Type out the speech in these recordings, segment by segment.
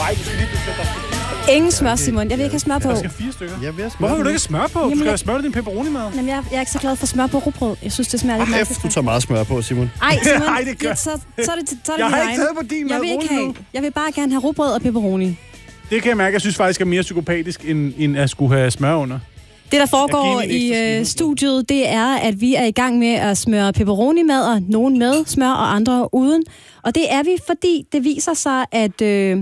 Nej, du skal lige Ingen smør, Simon. Jeg vil ikke have smør på. Der skal 4 stykker. Jeg vil have smør. Hvorfor vil du ikke have smør på? Du skal have smør i din pepperoni-mad. Jamen, jeg er ikke så glad for smør på rugbrød. Jeg synes, det smager lidt mærkeligt. Du tager meget smør på, Simon. Ej, Simon. Ej, det gør. Ja, så er det Jeg har din ikke taget på din mad. Jeg vil ikke have. Jeg vil bare gerne have rugbrød og pepperoni. Det kan jeg mærke. Jeg synes faktisk er mere psykopatisk, end at skulle have smør under. Det, der foregår i studiet, det er, at vi er i gang med at smøre pepperoni-madder. Nogen med smør og andre uden. Og det er vi, fordi det viser sig, at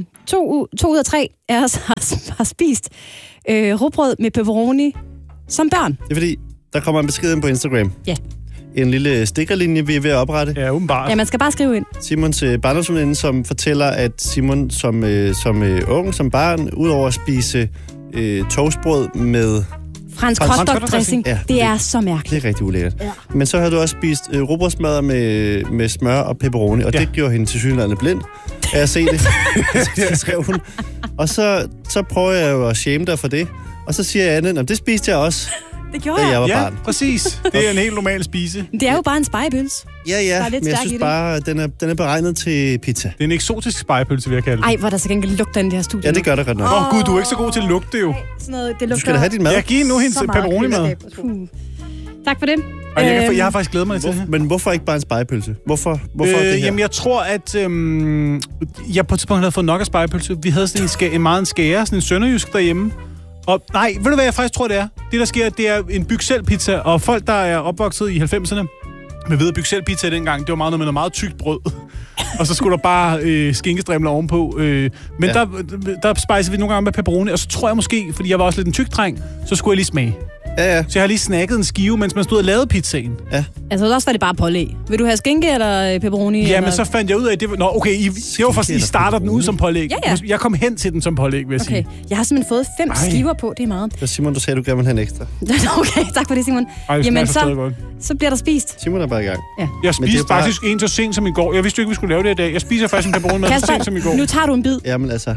2 ud af 3 af os har spist rugbrød med pepperoni som børn. Det er fordi, der kommer en besked ind på Instagram. Ja. En lille stikkerlinje, vi er ved at oprette. Ja, åbenbart. Ja, man skal bare skrive ind. Simons barndomsveninde, som fortæller, at Simon som ung, som barn, udover at spise toastbrød med Fransk hotdog-dressing. Ja, det er så mærkeligt. Det er rigtig ulækkert. Ja. Men så har du også spist rugbrødsmadder med smør og pepperoni, og det gjorde hende tilsyneladende blind. Af at se det. Det skrev hun. Og så prøver jeg jo at shame dig for det. Og så siger Anne, det spiste jeg også, Det gjorde da jeg var Ja, barn. præcis. Det er en helt normal spise. Det er jo bare en spegepølse. Ja, men jeg synes bare, at den er beregnet til pizza. Det er en eksotisk spegepølse, vil jeg kalde det. Ej, hvor der så gengæld lugter i det her studie. Ja, det gør der godt nok. Gud, du er ikke så god til at lugte det jo. Sådan noget, det lugter... Du skal da have din mad. Jeg giver nu hendes så meget pepperoni-mad. køleskab. Tak for det. Og jeg har faktisk glædet mig til det. Men hvorfor ikke bare en spegepølse? Hvorfor det her? Jamen, jeg tror, at jeg på et tidspunkt havde fået nok af spegepølse. Vi havde sådan en skære, sådan en sønderjysk derhjemme. Og nej, ved du hvad jeg faktisk tror, det er? Det, der sker, det er en byg-selv-pizza, og folk, der er opvokset i 90'erne, med ved at byg-selv-pizza dengang, det var meget noget med noget meget tykt brød. Og så skulle der bare skinkestrimler ovenpå. Men der spicer vi nogle gange med pepperoni, og så tror jeg måske, fordi jeg var også lidt en tyk dreng, så skulle jeg lige smage. Ja. Så jeg har lige snakket en skive, mens man stod og lavede pizzaen. Ja. Altså, også var det bare pålæg. Vil du have skinke eller pepperoni? Ja, eller? men så fandt jeg ud af, at det var... Nå, okay, det var for, I starter den ud som pålæg. Ja. Jeg kom hen til den som pålæg, vil jeg sige. Jeg har simpelthen fået 5 skiver på, det er meget. Det var Simon, du sagde, du gerne ville have en ekstra. Okay, tak for det, Simon. Jamen, så bliver der spist. Simon er bare i gang. Ja. Jeg spiste faktisk en så sent som i går. Jeg vidste jo ikke, vi skulle lave det i dag. Jeg spiser faktisk en pepperoni så sent som i går. Nu tager du en bid. Jamen altså...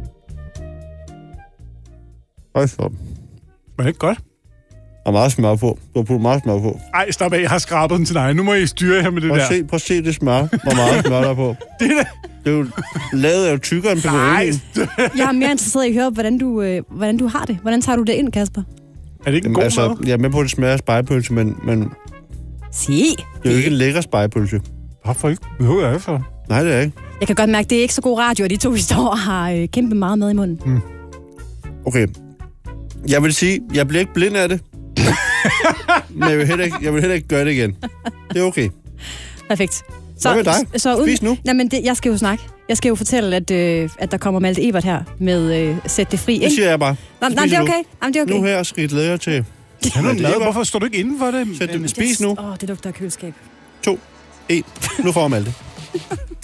Hold så. Men ikke godt. Og meget smør på. Du har puttet meget smør på. Ej, stop af. Jeg har skrabet den til dig. Nu må I styre her med det der. Prøv at se det smør. Hvor meget smør der er på. Det er jo lavet af tykkere end pepperoni. Jeg er mere interesseret i at høre, hvordan du har det. Hvordan tager du det ind, Kasper? Er det ikke en god mad? Jeg er med på, at det smager af spegepølse, men... Se. Det er jo ikke en lækker spegepølse. Hvorfor ikke? Hvad er det for? Nej, det er ikke. Jeg kan godt mærke, at det er ikke så god radio, og de 2 historier har kæmpe meget med i munden. Okay. Jeg vil sige, jeg bliver ikke blind af det. Men jeg vil heller ikke gøre det igen. Det er okay. Perfekt. Hvad med dig? Spis nu. Nej, men jeg skal jo snakke. Jeg skal jo fortælle, at der kommer Malte Ebert her med Sæt det fri. Det siger jeg bare. Nej, det er okay. Det er okay. Nu her skal I glæde jer til... Hvorfor står du ikke inden for det? Spis nu. Det lugter af køleskab. 2, 1. Nu får Malte.